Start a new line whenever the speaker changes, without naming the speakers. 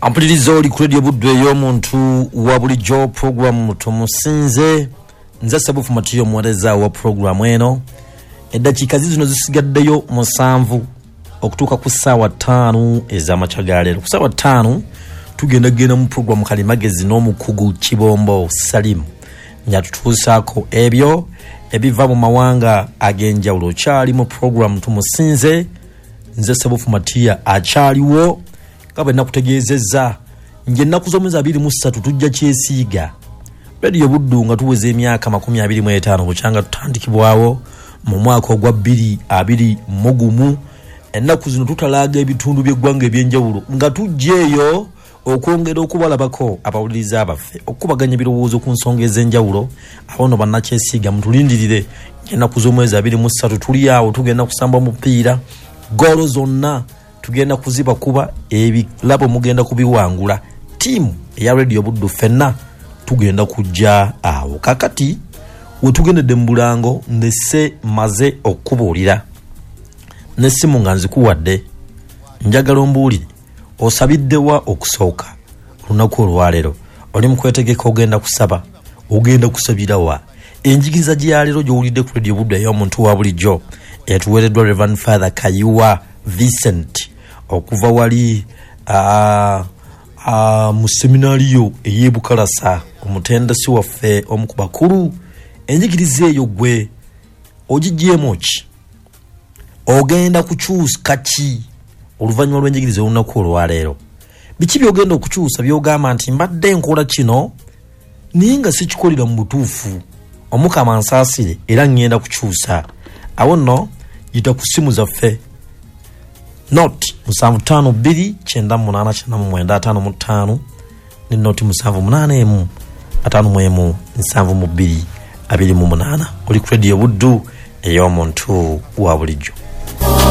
Ampuliriza oli ku Radio Buddu ey'omuntu wa bulijjo program tumusinze nze Sabufu Matiyo muweereza wa program eno. Eddakiika zino zisigaddeyo 7 okutuuka ku ssaawa 5 ez'amakya leero. Ku ssaawa 5 tugenda mu program Kalimagezi n'omukugu Kibombo Salim nyatutuusaako ebyo ebiva mu mawanga ag'enjawulo. Okyali mu program tumusinze nze Sabufu Matiyo akyaliwo kabe nakutegeezezza nje ennaku z'omwezi 23 tujja kyesiiga Radio Buddu nga tuweze emyaka 25 bukyanga tutandikibwawo mu mwaka ogwa 2020 ennaku zino tutalaaga ebitundu by'eggwanga eby'enjawulo nga tujjeeyo okwongera okubalabako abawuliriza abaffe okubaganya ebirowoozo ku nsonga ez'enjawulo abono bannakyesiiga mutulindirire ennaku z'omwezi 23 tuli awo tugenda kusamba omupiira goolo zonna tugenda kuziba kuba ebirabo mugenda kubiwangula tiimu eya Radio Buddu fenna tugenda kujja awo kakati we tugendedde mu Bulango ndese maze okubuulira nesimu nga nzikuwadde njagala ombuulire osabiddewa okusooka lunaku olwaleero oli mu kwetegeka ogenda kusaba ogenda kusabirawa enjigiriza gyaleero gy'owulidde ku Radio Buddu ey'omuntu wa bulijjo etuweereddwa Reverend Father Kayiwa Vincent okuva wali mu seminariyo ey'ebukalasa omutendesi waffe omu ku bakulu. Enjigiriza eyo gwe ogigyemu ki ogenda kukyusa ki oluvannyuma lw'enjigiriza olunaku olwaleero? Biki byogenda okukyusa byogamba nti mbadde nkola kino naye nga sikikolera mu butuufu Omukama ansaasire era ngenda kukyusa? Awo nno yita ku ssimu zaffe Not 75298995 ne noti 7815517228 oli ku Radio Buddu ey'omuntu wa bulijjo.